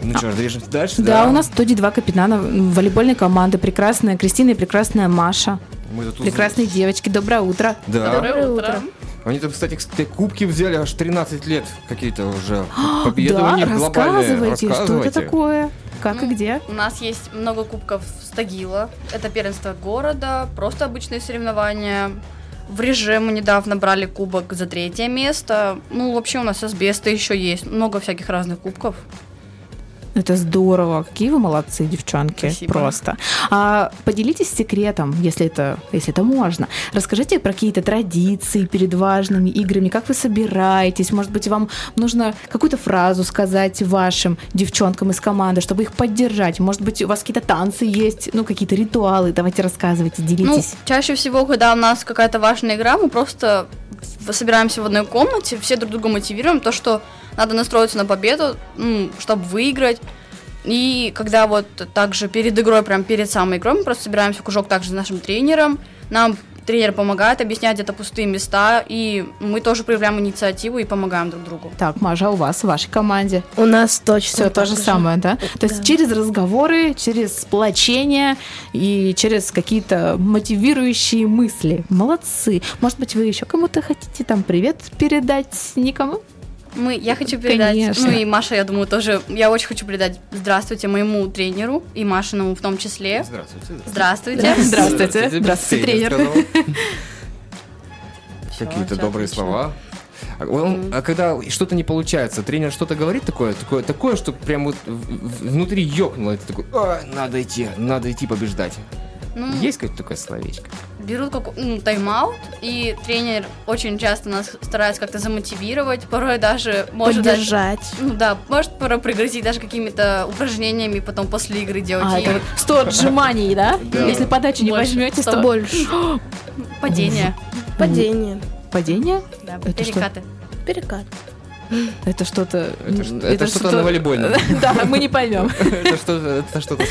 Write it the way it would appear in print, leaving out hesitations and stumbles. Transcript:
Ну что, движемся дальше? Да, у нас в студии 2 капитана волейбольной команды. Прекрасная Кристина и прекрасная Маша. Прекрасные девочки. Доброе утро. Да. Доброе утро. Они там, кстати, кубки взяли аж 13 лет какие-то уже. Да, рассказывайте, что это такое, как и где. У нас есть много кубков с Тагила. Это первенство города, просто обычные соревнования. В Реже мы недавно брали кубок за 3 место. Ну, вообще у нас Асбеста еще есть. Много всяких разных кубков. Это здорово. Какие вы молодцы, девчонки. Спасибо. Просто. Поделитесь секретом, если это можно. Расскажите про какие-то традиции перед важными играми. Как вы собираетесь? Может быть, вам нужно какую-то фразу сказать вашим девчонкам из команды, чтобы их поддержать? Может быть, у вас какие-то танцы есть, какие-то ритуалы? Давайте рассказывайте, делитесь. Чаще всего, когда у нас какая-то важная игра, мы просто собираемся в одной комнате, все друг друга мотивируем, то, что надо настроиться на победу, чтобы выиграть. И когда вот также перед игрой, прям перед самой игрой, мы просто собираемся в кружок также с нашим тренером. Нам тренер помогает объяснять где-то пустые места, и мы тоже проявляем инициативу и помогаем друг другу. Так, Маша, у вас, в вашей команде? У нас точно все то же самое, да? То есть через разговоры, через сплочение и через какие-то мотивирующие мысли. Молодцы. Может быть, вы еще кому-то хотите там привет передать? Никому? Я хочу передать, Конечно. И Маша, я думаю, тоже, я очень хочу передать здравствуйте моему тренеру и Машиному в том числе. Здравствуйте. Здравствуйте, тренер. Какие-то добрые слова. А когда что-то не получается, тренер что-то говорит такое, что прям вот внутри ёкнуло, это такое, надо идти побеждать. Есть какое-то такое словечко? Берут тайм-аут, и тренер очень часто нас старается как-то замотивировать, порой даже может поддержать. Может порой пригрозить даже какими-то упражнениями, потом после игры делать. Это 100 отжиманий, да? Если подачу не возьмете, 100 больше. Падение. Падение? Да, Это перекаты. Перекат. Это что-то... Это что-то на волейбольном. Да, мы не поймем. Это что-то